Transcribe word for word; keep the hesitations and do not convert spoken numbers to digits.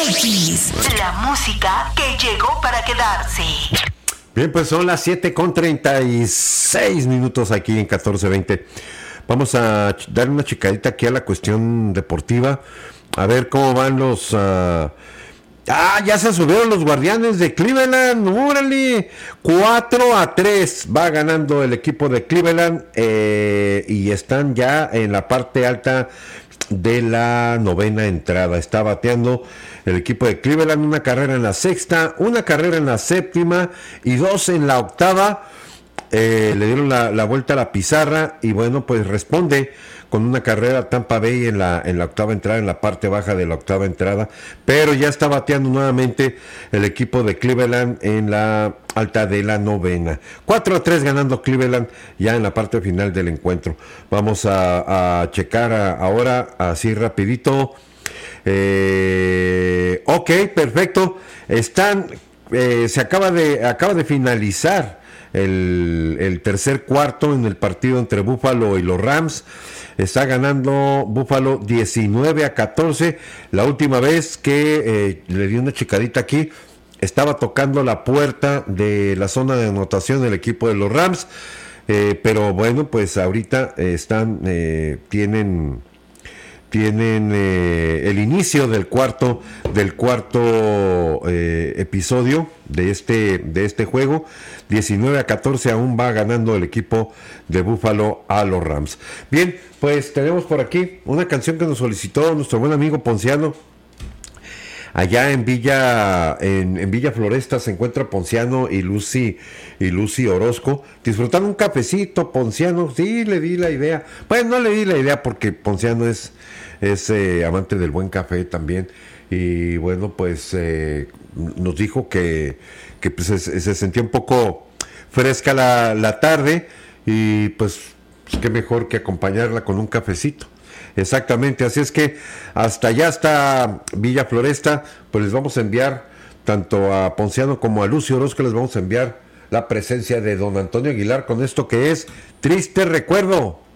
X, la música que llegó para quedarse. Bien, pues son las siete con treinta y seis minutos aquí en catorce veinte. Vamos a dar una chicadita aquí a la cuestión deportiva. A ver cómo van los... Uh... Ah, ya se subieron los Guardianes de Cleveland. ¡Órale! cuatro a tres va ganando el equipo de Cleveland. Eh, y están ya en la parte alta de la novena entrada. Está bateando el equipo de Cleveland una carrera en la sexta, una carrera en la séptima y dos en la octava. Eh, le dieron la, la vuelta a la pizarra y bueno, pues responde con una carrera Tampa Bay en la, en la octava entrada, en la parte baja de la octava entrada, pero ya está bateando nuevamente el equipo de Cleveland en la alta de la novena. cuatro a tres ganando Cleveland ya en la parte final del encuentro. Vamos a, a checar a, ahora así rapidito. Eh, ok, perfecto. Están, eh, se acaba de, acaba de finalizar El, el tercer cuarto en el partido entre Buffalo y los Rams. Está ganando Buffalo diecinueve a catorce. La última vez que eh, le di una chicadita aquí, estaba tocando la puerta de la zona de anotación del equipo de los Rams. Eh, pero bueno, pues ahorita eh, están, eh, tienen... tienen eh, el inicio del cuarto del cuarto eh, episodio de este de este juego. Diecinueve a catorce aún va ganando el equipo de Buffalo a los Rams. Bien, pues tenemos por aquí una canción que nos solicitó nuestro buen amigo Ponciano. Allá en Villa en, en Villa Floresta se encuentra Ponciano y Lucy y Lucy Orozco disfrutando un cafecito. Ponciano, sí, le di la idea. Bueno, no le di la idea porque Ponciano es es eh, amante del buen café también, y bueno, pues eh, nos dijo que, que pues, se, se sentía un poco fresca la, la tarde, y pues, pues qué mejor que acompañarla con un cafecito. Exactamente, así es que hasta allá está Villa Floresta, pues les vamos a enviar tanto a Ponciano como a Lucio Orozco, les vamos a enviar la presencia de don Antonio Aguilar con esto que es Triste Recuerdo.